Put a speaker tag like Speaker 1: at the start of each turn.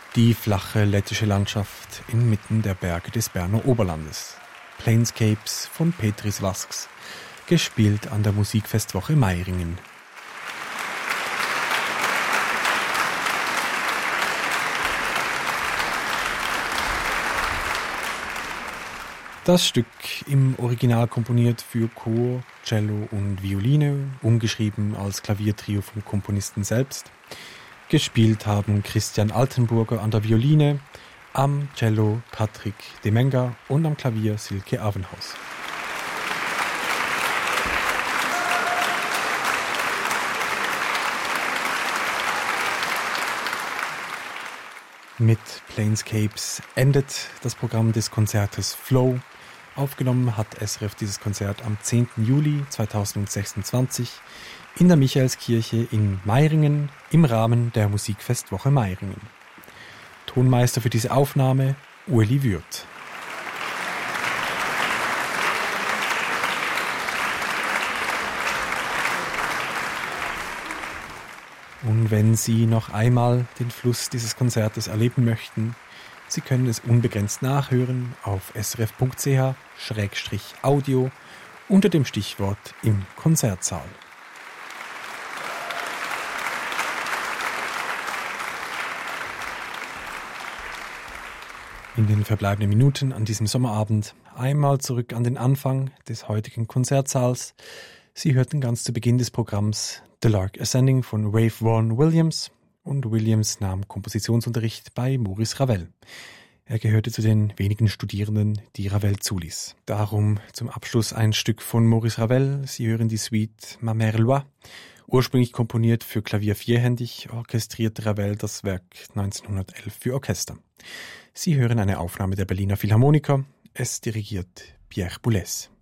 Speaker 1: Die flache lettische Landschaft inmitten der Berge des Berner Oberlandes. Planescapes von Petris Vasks, gespielt an der Musikfestwoche Meiringen. Das Stück im Original komponiert für Chor, Cello und Violine, umgeschrieben als Klaviertrio vom Komponisten selbst. Gespielt haben Christian Altenburger an der Violine, am Cello Patrick Demenga und am Klavier Silke Avenhaus. Mit Planescapes endet das Programm des Konzertes Flow. Aufgenommen hat SRF dieses Konzert am 10. Juli 2026 in der Michaelskirche in Meiringen im Rahmen der Musikfestwoche Meiringen. Tonmeister für diese Aufnahme Ueli Würth. Und wenn Sie noch einmal den Fluss dieses Konzertes erleben möchten, Sie können es unbegrenzt nachhören auf srf.ch/audio unter dem Stichwort im Konzertsaal. In den verbleibenden Minuten an diesem Sommerabend einmal zurück an den Anfang des heutigen Konzertsaals. Sie hörten ganz zu Beginn des Programms The Lark Ascending von Ralph Vaughan Williams. Und Williams nahm Kompositionsunterricht bei Maurice Ravel. Er gehörte zu den wenigen Studierenden, die Ravel zuließ. Darum zum Abschluss ein Stück von Maurice Ravel. Sie hören die Suite Ma Mère Loi. Ursprünglich komponiert für Klavier vierhändig, orchestrierte Ravel das Werk 1911 für Orchester. Sie hören eine Aufnahme der Berliner Philharmoniker. Es dirigiert Pierre Boulez.